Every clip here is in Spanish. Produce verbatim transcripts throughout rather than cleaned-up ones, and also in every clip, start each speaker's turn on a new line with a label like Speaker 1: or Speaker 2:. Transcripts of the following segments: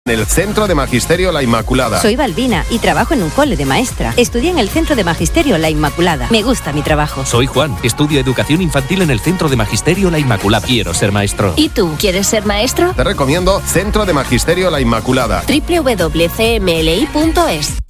Speaker 1: En el Centro de Magisterio La Inmaculada.
Speaker 2: Soy Balbina y trabajo en un cole de maestra. Estudié en el Centro de Magisterio La Inmaculada. Me gusta mi trabajo.
Speaker 3: Soy Juan. Estudio Educación Infantil en el Centro de Magisterio La Inmaculada. Quiero ser maestro.
Speaker 2: ¿Y tú? ¿Quieres ser maestro?
Speaker 1: Te recomiendo Centro de Magisterio La Inmaculada.
Speaker 2: doble u doble u doble u punto c m l i punto e s.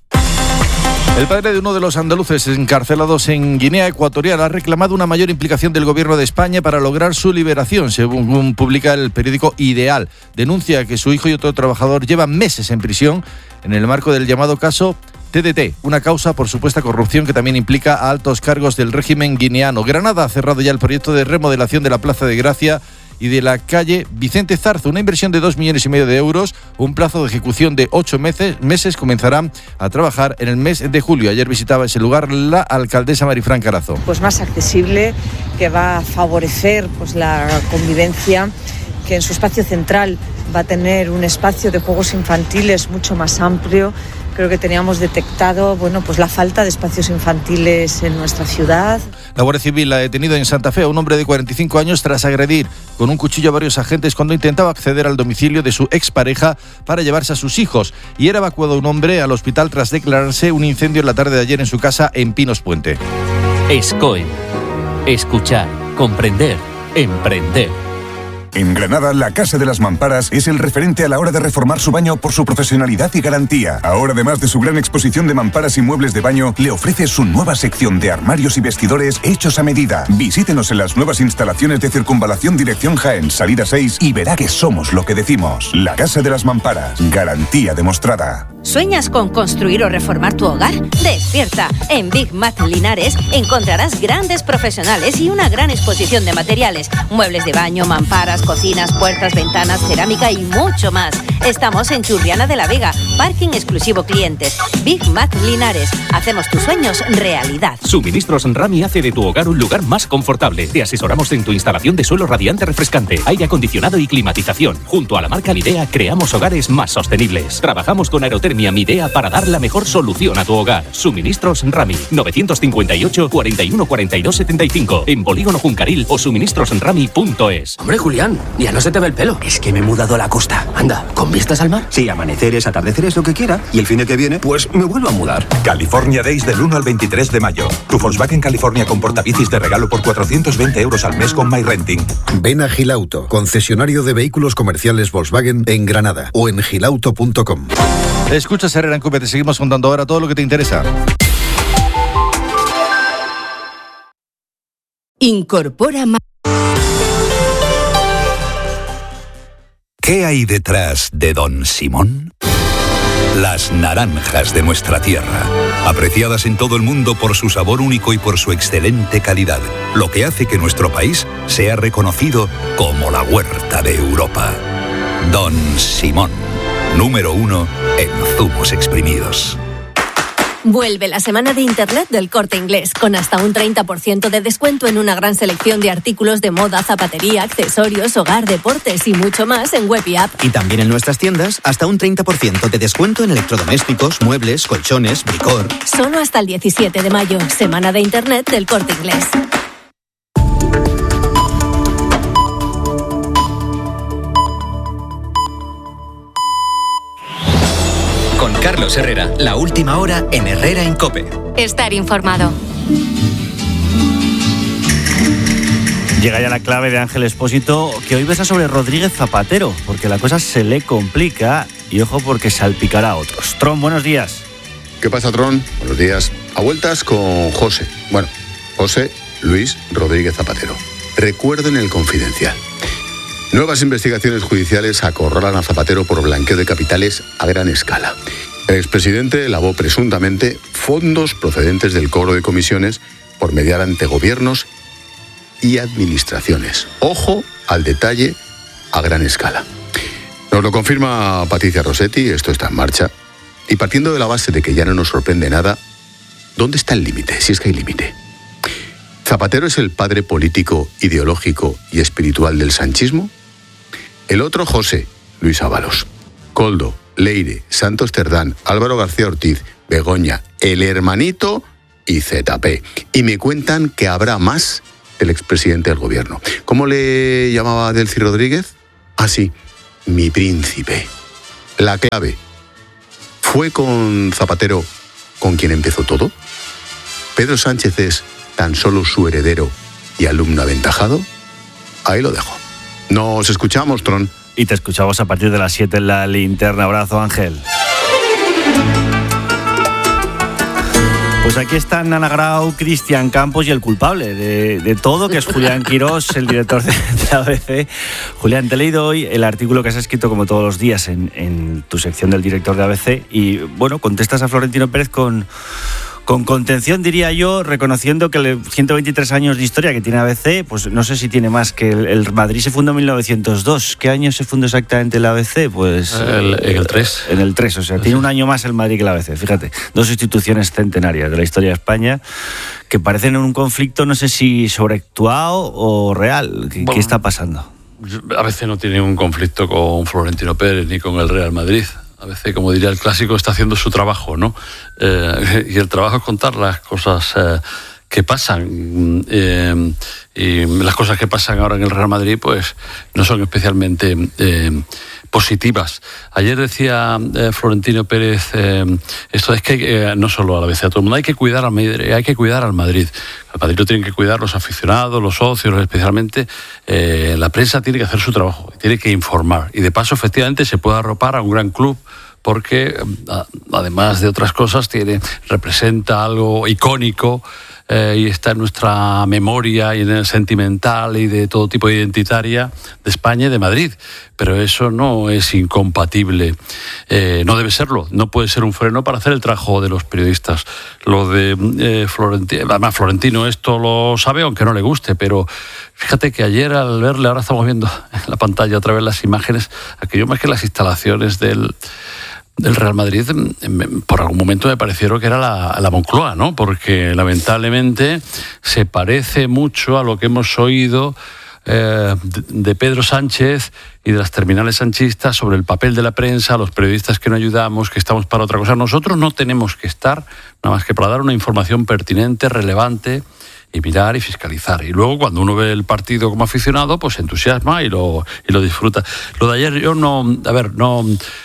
Speaker 4: El padre de uno de los andaluces encarcelados en Guinea Ecuatorial ha reclamado una mayor implicación del gobierno de España para lograr su liberación, según publica el periódico Ideal. Denuncia que su hijo y otro trabajador llevan meses en prisión en el marco del llamado caso T D T, una causa por supuesta corrupción que también implica a altos cargos del régimen guineano. Granada ha cerrado ya el proyecto de remodelación de la Plaza de Gracia y de la calle Vicente Zarzo, una inversión de dos millones y medio de euros, un plazo de ejecución de ocho meses, meses comenzarán a trabajar en el mes de julio. Ayer visitaba ese lugar la alcaldesa Marifran Carazo.
Speaker 5: Pues más accesible, que va a favorecer pues la convivencia, que en su espacio central va a tener un espacio de juegos infantiles mucho más amplio. Creo que teníamos detectado, bueno, pues la falta de espacios infantiles en nuestra ciudad.
Speaker 4: La Guardia Civil ha detenido en Santa Fe a un hombre de cuarenta y cinco años tras agredir con un cuchillo a varios agentes cuando intentaba acceder al domicilio de su expareja para llevarse a sus hijos, y era evacuado un hombre al hospital tras declararse un incendio en la tarde de ayer en su casa en Pinos Puente.
Speaker 3: SCOE. Escuchar, comprender, emprender.
Speaker 6: En Granada, la Casa de las Mamparas es el referente a la hora de reformar su baño por su profesionalidad y garantía. Ahora, además de su gran exposición de mamparas y muebles de baño, le ofrece su nueva sección de armarios y vestidores hechos a medida. Visítenos en las nuevas instalaciones de Circunvalación Dirección Jaén, Salida seis, y verá que somos lo que decimos. La Casa de las Mamparas, garantía demostrada.
Speaker 2: ¿Sueñas con construir o reformar tu hogar? Despierta. En Big Mat Linares encontrarás grandes profesionales y una gran exposición de materiales. Muebles de baño, mamparas, cocinas, puertas, ventanas, cerámica y mucho más. Estamos en Churriana de la Vega, parking exclusivo clientes. Big Mat Linares. Hacemos tus sueños realidad.
Speaker 3: Suministros Rami hace de tu hogar un lugar más confortable. Te asesoramos en tu instalación de suelo radiante refrescante, aire acondicionado y climatización. Junto a la marca Midea creamos hogares más sostenibles. Trabajamos con Aerotermia Midea para dar la mejor solución a tu hogar. Suministros Rami, novecientos cincuenta y ocho, cuarenta y uno, cuarenta y dos, setenta y cinco, en Polígono Juncaril o suministros rami punto es.
Speaker 7: Hombre, Julián, ya no se te ve el pelo. Es que me he mudado a la costa. Anda, ¿con vistas al mar?
Speaker 8: Sí, amaneceres, atardeceres, lo que quiera. Y el fin de que viene, pues me vuelvo a mudar.
Speaker 9: California Days del uno al veintitrés de mayo. Tu Volkswagen California con portabicis de regalo por cuatrocientos veinte euros al mes con MyRenting.
Speaker 10: Ven a Gilauto, concesionario de vehículos comerciales Volkswagen en Granada o en gilauto punto com.
Speaker 4: Escuchas Herrera en COPE, te seguimos contando ahora todo lo que te interesa.
Speaker 11: Incorpora más.
Speaker 12: ¿Qué hay detrás de Don Simón? Las naranjas de nuestra tierra, apreciadas en todo el mundo por su sabor único y por su excelente calidad, lo que hace que nuestro país sea reconocido como la huerta de Europa. Don Simón, número uno en zumos exprimidos.
Speaker 13: Vuelve la semana de Internet del Corte Inglés, con hasta un treinta por ciento de descuento en una gran selección de artículos de moda, zapatería, accesorios, hogar, deportes y mucho más en web y app.
Speaker 14: Y también en nuestras tiendas, hasta un treinta por ciento de descuento en electrodomésticos, muebles, colchones, bricor.
Speaker 13: Solo hasta el diecisiete de mayo, semana de Internet del Corte Inglés.
Speaker 15: Con Carlos Herrera, la última hora en Herrera en COPE.
Speaker 16: Estar informado.
Speaker 17: Llega ya la clave de Ángel Expósito, que hoy versa sobre Rodríguez Zapatero, porque la cosa se le complica y ojo porque salpicará a otros. Tron, buenos días.
Speaker 18: ¿Qué pasa, Tron? Buenos días. A vueltas con José. Bueno, José Luis Rodríguez Zapatero. Recuerdo en el Confidencial. Nuevas investigaciones judiciales acorralan a Zapatero por blanqueo de capitales a gran escala. El expresidente lavó presuntamente fondos procedentes del cobro de comisiones por mediar ante gobiernos y administraciones. Ojo al detalle a gran escala. Nos lo confirma Patricia Rossetti, esto está en marcha. Y partiendo de la base de que ya no nos sorprende nada, ¿dónde está el límite? Si es que hay límite. ¿Zapatero es el padre político, ideológico y espiritual del sanchismo? El otro, José Luis Ábalos, Koldo, Leire, Santos Cerdán, Álvaro García Ortiz, Begoña, el hermanito y Z P. Y me cuentan que habrá más del expresidente del gobierno. ¿Cómo le llamaba Delcy Rodríguez? Ah, sí, mi príncipe. La clave. ¿Fue con Zapatero con quien empezó todo? ¿Pedro Sánchez es tan solo su heredero y alumno aventajado? Ahí lo dejo. Nos escuchamos, Tron.
Speaker 17: Y te escuchamos a partir de las siete en la linterna. Abrazo, Ángel. Pues aquí están Ana Grau, Cristian Campos y el culpable de, de todo, que es Julián Quirós, el director de, de A B C. Julián, te he leído hoy el artículo que has escrito como todos los días en, en tu sección del director de A B C y, bueno, contestas a Florentino Pérez con... Con contención, diría yo, reconociendo que los ciento veintitrés años de historia que tiene A B C, pues no sé si tiene más que el, el Madrid se fundó en mil novecientos dos. ¿Qué año se fundó exactamente el A B C? Pues
Speaker 11: el, en el tres.
Speaker 17: En el tres, o sea, sí. Tiene un año más el Madrid que el A B C, fíjate. Dos instituciones centenarias de la historia de España que parecen en un conflicto, no sé si sobreactuado o real. ¿Qué, bueno, ¿qué está pasando?
Speaker 11: A B C no tiene un conflicto con Florentino Pérez ni con el Real Madrid. A veces, como diría el clásico, está haciendo su trabajo, ¿no? Eh, y el trabajo es contar las cosas eh, que pasan. Eh, y las cosas que pasan ahora en el Real Madrid, pues, no son especialmente eh, positivas. Ayer decía eh, Florentino Pérez, eh, esto es que eh, no solo a la vez a todo el mundo, hay que cuidar al Madrid, hay que cuidar al Madrid. Al Madrid lo tienen que cuidar los aficionados, los socios, especialmente eh, la prensa tiene que hacer su trabajo, tiene que informar. Y de paso, efectivamente, se puede arropar a un gran club porque, además de otras cosas, tiene, representa algo icónico eh, y está en nuestra memoria y en el sentimental y de todo tipo de identitaria de España y de Madrid. Pero eso no es incompatible, eh, no debe serlo, no puede ser un freno para hacer el trabajo de los periodistas. Lo de eh, Florentino, además Florentino esto lo sabe, aunque no le guste, pero fíjate que ayer al verle, ahora estamos viendo en la pantalla otra vez las imágenes, aquello más que las instalaciones del... del Real Madrid, por algún momento me parecieron que era la, la Moncloa, ¿no? Porque lamentablemente se parece mucho a lo que hemos oído eh, de, de Pedro Sánchez y de las terminales sanchistas sobre el papel de la prensa, los periodistas que no ayudamos, que estamos para otra cosa. Nosotros no tenemos que estar nada más que para dar una información pertinente, relevante, y mirar y fiscalizar. Y luego, cuando uno ve el partido como aficionado, pues se entusiasma y lo, y lo disfruta. Lo de ayer yo no... A ver, no...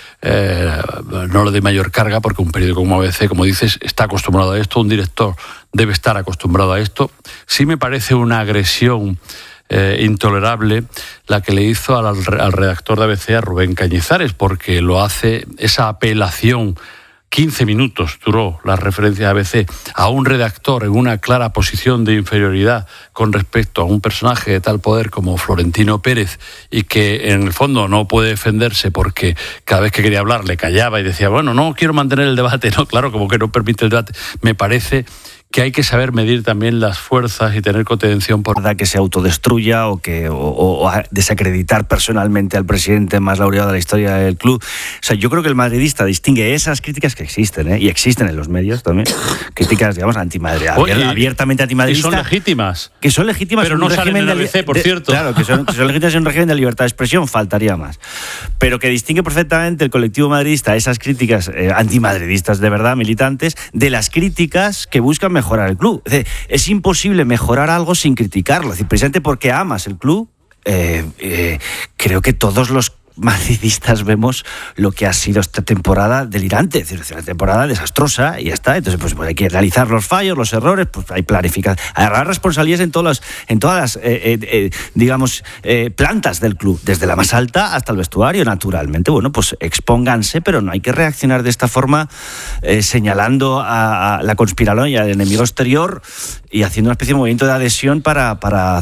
Speaker 11: Eh, no le doy mayor carga porque un periódico como A B C, como dices, está acostumbrado a esto, un director debe estar acostumbrado a esto. Sí me parece una agresión eh, intolerable la que le hizo al, al redactor de A B C, a Rubén Cañizares, porque lo hace, esa apelación, quince minutos duró la referencia de A B C a un redactor en una clara posición de inferioridad con respecto a un personaje de tal poder como Florentino Pérez y que en el fondo no puede defenderse porque cada vez que quería hablar le callaba y decía, bueno, no quiero mantener el debate. No, claro, como que no permite el debate. Me parece que hay que saber medir también las fuerzas y tener contención por
Speaker 17: verdad que se autodestruya o que o, o desacreditar personalmente al presidente más laureado de la historia del club. O sea, yo creo que el madridista distingue esas críticas que existen, ¿eh? Y existen en los medios también, críticas, digamos, antimadrid, abiertamente antimadridistas.
Speaker 11: Y son legítimas.
Speaker 17: Que son legítimas,
Speaker 11: pero no salen en el A B C, por
Speaker 17: de,
Speaker 11: cierto.
Speaker 17: Claro, que son, que son legítimas en un régimen de libertad de expresión, faltaría más. Pero que distingue perfectamente el colectivo madridista esas críticas eh, antimadridistas de verdad, militantes, de las críticas que buscan mejorar el club. Es decir, es imposible mejorar algo sin criticarlo. Es decir, precisamente porque amas el club, eh, eh, creo que todos los madridistas vemos lo que ha sido esta temporada delirante, es decir, una temporada desastrosa y ya está. Entonces, pues, pues hay que realizar los fallos, los errores, pues hay planificar, agarrar responsabilidades en todas las, en todas las, eh, eh, eh, digamos, eh, plantas del club, desde la más alta hasta el vestuario, naturalmente. Bueno, pues expónganse, pero no hay que reaccionar de esta forma, eh, señalando a, a la conspiranoia del enemigo exterior y haciendo una especie de movimiento de adhesión para, para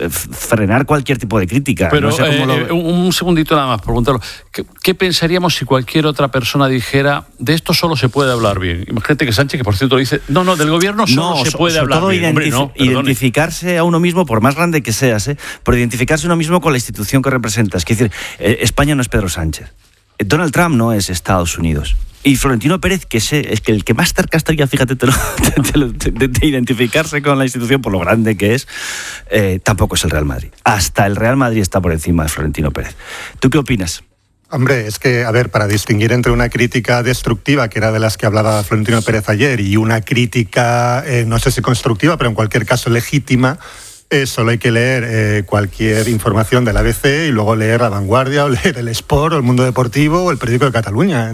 Speaker 17: frenar cualquier tipo de crítica.
Speaker 11: Pero
Speaker 17: no sé cómo
Speaker 11: eh,
Speaker 17: lo...
Speaker 11: un segundito nada más, preguntarlo. ¿Qué, ¿Qué pensaríamos si cualquier otra persona dijera, de esto solo se puede hablar bien? Imagínate que Sánchez, que por cierto dice, no, no, del gobierno solo
Speaker 17: no,
Speaker 11: se puede
Speaker 17: sobre
Speaker 11: hablar
Speaker 17: todo
Speaker 11: bien.
Speaker 17: Identif-
Speaker 11: Hombre, no,
Speaker 17: identificarse a uno mismo, por más grande que seas, ¿eh? por identificarse uno mismo con la institución que representas. Es decir, eh, España no es Pedro Sánchez. Donald Trump no es Estados Unidos. Y Florentino Pérez, que es, es que el que más cerca estaría, fíjate, te lo, te lo, de, de identificarse con la institución por lo grande que es, eh, tampoco es el Real Madrid. Hasta el Real Madrid está por encima de Florentino Pérez. ¿Tú qué opinas?
Speaker 16: Hombre, es que, a ver, para distinguir entre una crítica destructiva, que era de las que hablaba Florentino Pérez ayer, y una crítica, eh, no sé si constructiva, pero en cualquier caso legítima, Eh, solo hay que leer eh, cualquier información del A B C y luego leer La Vanguardia o leer El Sport o El Mundo Deportivo o El Periódico de Cataluña.